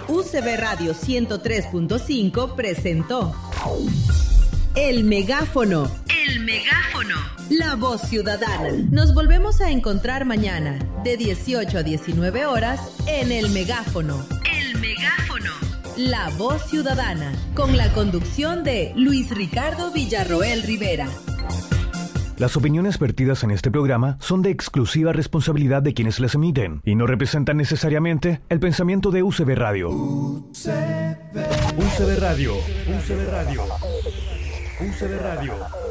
UCB Radio 103.5 presentó El Megáfono. El Megáfono. La voz ciudadana. Nos volvemos a encontrar mañana, de 18 a 19 horas, en El Megáfono. El Megáfono. La voz ciudadana. Con la conducción de Luis Ricardo Villarroel Rivera. Las opiniones vertidas en este programa son de exclusiva responsabilidad de quienes las emiten y no representan necesariamente el pensamiento de UCB Radio. UCB Radio. UCB Radio. UCB Radio.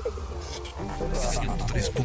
103.5.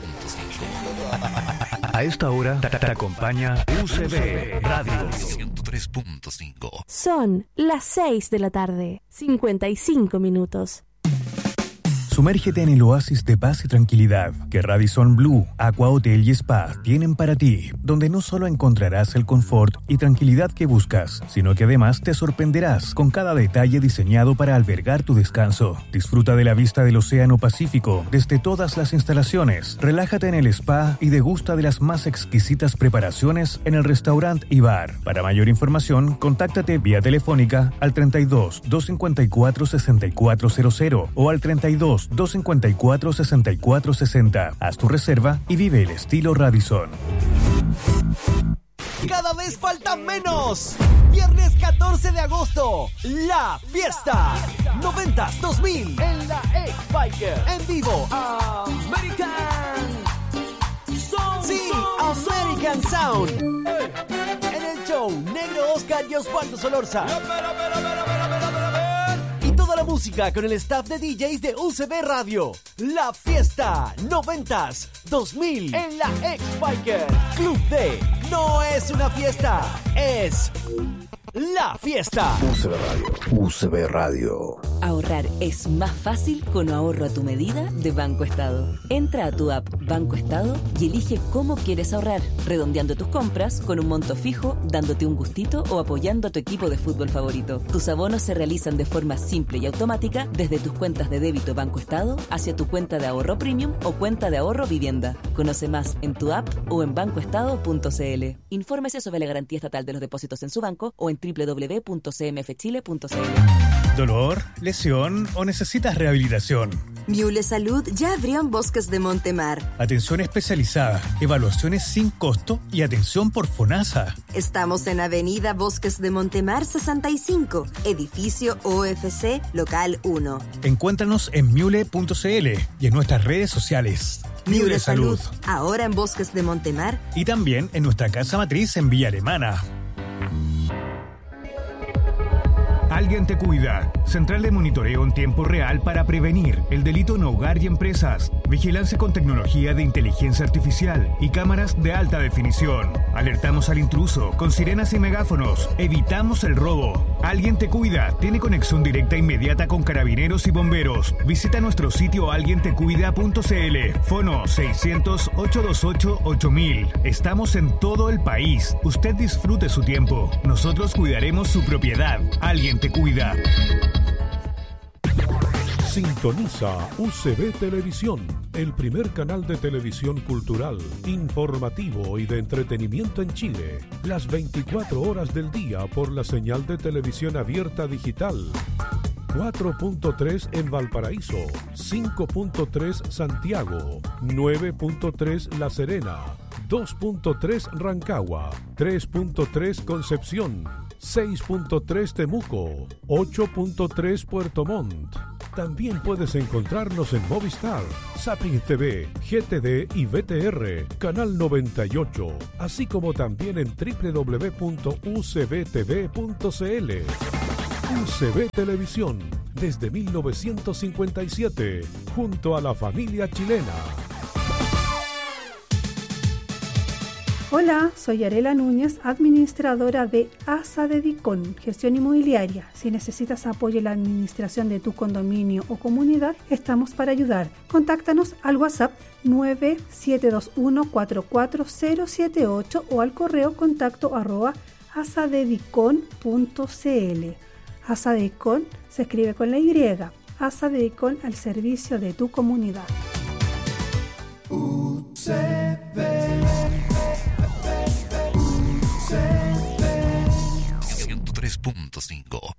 A esta hora te acompaña UCB Radio 103.5. Son las 6 de la tarde, 55 minutos. Sumérgete en el oasis de paz y tranquilidad que Radisson Blu, Aqua Hotel y Spa tienen para ti, donde no solo encontrarás el confort y tranquilidad que buscas, sino que además te sorprenderás con cada detalle diseñado para albergar tu descanso. Disfruta de la vista del Océano Pacífico desde todas las instalaciones, relájate en el spa y degusta de las más exquisitas preparaciones en el restaurante y bar. Para mayor información, contáctate vía telefónica al 32 254 6400 o al 32 254-6460. Haz tu reserva y vive el estilo Radisson. Cada vez falta menos. Viernes 14 de agosto, la fiesta 90s 2000 en la X-Biker. En vivo, American Sound. Sí, American Sound. En el show, Negro Oscar y Osvaldo Solorza. Toda la música con el staff de DJs de UCB Radio. La fiesta 90s 2000 en la X-Biker. Club D. No es una fiesta, es la fiesta. UCB Radio. UCB Radio. Ahorrar es más fácil con ahorro a tu medida de Banco Estado. Entra a tu app Banco Estado y elige cómo quieres ahorrar, redondeando tus compras con un monto fijo, dándote un gustito o apoyando a tu equipo de fútbol favorito. Tus abonos se realizan de forma simple y automática desde tus cuentas de débito Banco Estado hacia tu cuenta de ahorro premium o cuenta de ahorro vivienda. Conoce más en tu app o en bancoestado.cl. Infórmese sobre la garantía estatal de los depósitos en su banco o en www.cmfchile.cl. ¿Dolor, lesión o necesitas rehabilitación? Miule Salud ya abrió en Bosques de Montemar. Atención especializada, evaluaciones sin costo y atención por FONASA. Estamos en Avenida Bosques de Montemar 65, edificio OFC, local 1. Encuéntranos en miule.cl y en nuestras redes sociales. Miule Salud, ahora en Bosques de Montemar. Y también en nuestra casa matriz en Villa Alemana. Alguien te cuida. Central de monitoreo en tiempo real para prevenir el delito en hogar y empresas. Vigilancia con tecnología de inteligencia artificial y cámaras de alta definición. Alertamos al intruso con sirenas y megáfonos. Evitamos el robo. Alguien te cuida. Tiene conexión directa e inmediata con carabineros y bomberos. Visita nuestro sitio alguientecuida.cl. Fono 600-828-8000. Estamos en todo el país. Usted disfrute su tiempo. Nosotros cuidaremos su propiedad. Alguien te cuida. Sintoniza UCB Televisión, el primer canal de televisión cultural, informativo y de entretenimiento en Chile. Las 24 horas del día por la señal de televisión abierta digital. 4.3 en Valparaíso, 5.3 Santiago, 9.3 La Serena, 2.3 Rancagua, 3.3 Concepción, 6.3 Temuco, 8.3 Puerto Montt. También puedes encontrarnos en Movistar, Zapping TV, GTD y VTR, Canal 98, así como también en www.ucbtv.cl. UCB Televisión, desde 1957, junto a la familia chilena. Hola, soy Arela Núñez, administradora de ASA de Dicon, gestión inmobiliaria. Si necesitas apoyo en la administración de tu condominio o comunidad, estamos para ayudar. Contáctanos al WhatsApp 9721-44078 o al correo contacto@asadedicon.cl. ASA de Dicon se escribe con la Y. ASA de Dicon al servicio de tu comunidad. 107.5.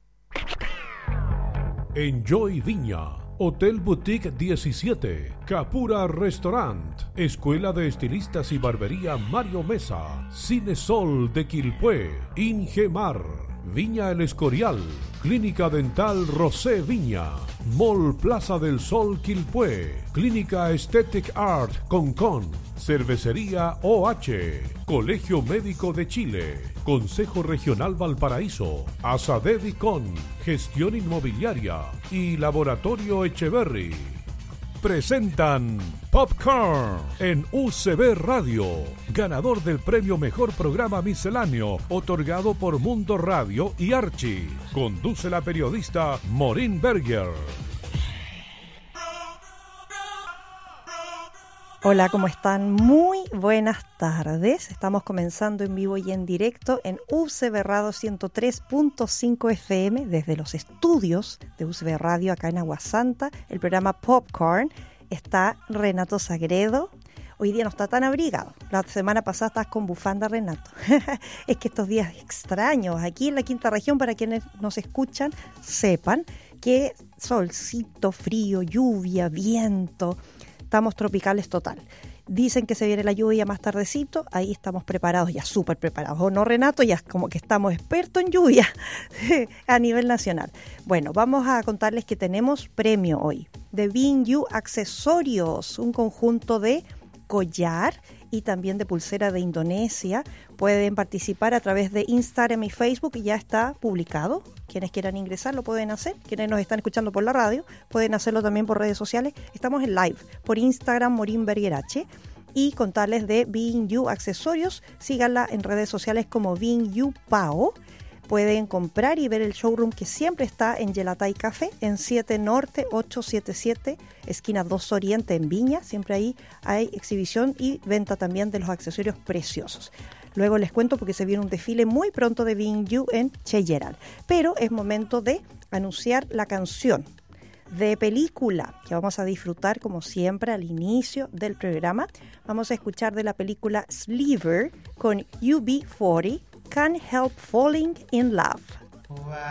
Enjoy Viña, Hotel Boutique 17, Capura Restaurant, Escuela de Estilistas y Barbería Mario Mesa, Cine Sol de Quilpué, Ingemar, Viña El Escorial, Clínica Dental Rosé Viña, Mall Plaza del Sol Quilpué, Clínica Aesthetic Art Concon, Cervecería OH, Colegio Médico de Chile, Consejo Regional Valparaíso, Asadedicon, Gestión Inmobiliaria y Laboratorio Echeverry. Presentan Popcorn en UCB Radio, ganador del premio Mejor Programa Misceláneo, otorgado por Mundo Radio y Archie. Conduce la periodista Maureen Berger. Hola, ¿cómo están? Muy buenas tardes. Estamos comenzando en vivo y en directo en UCB Radio 103.5 FM desde los estudios de UCB Radio acá en Aguasanta. El programa Popcorn. Está Renato Sagredo. Hoy día no está tan abrigado. La semana pasada estás con bufanda, Renato. Es que estos días extraños aquí en la quinta región, para quienes nos escuchan, sepan que solcito, frío, lluvia, viento. Estamos tropicales total. Dicen que se viene la lluvia más tardecito, ahí estamos preparados, ya súper preparados. ¿O no, Renato? Ya como que estamos expertos en lluvia a nivel nacional. Bueno, vamos a contarles que tenemos premio hoy de Being You Accesorios, un conjunto de collar y también de pulsera de Indonesia. Pueden participar a través de Instagram y Facebook, y ya está publicado. Quienes quieran ingresar lo pueden hacer. Quienes nos están escuchando por la radio pueden hacerlo también por redes sociales. Estamos en live por Instagram, Maureen Berger H. Y contarles de Being You Accesorios. Síganla en redes sociales como Being You Pao. Pueden comprar y ver el showroom que siempre está en Yelatay Café, en 7 Norte 877, esquina 2 Oriente en Viña. Siempre ahí hay exhibición y venta también de los accesorios preciosos. Luego les cuento porque se viene un desfile muy pronto de Being You en Cheyeral. Pero es momento de anunciar la canción de película que vamos a disfrutar como siempre al inicio del programa. Vamos a escuchar de la película Sliver con UB40, Can't Help Falling in Love.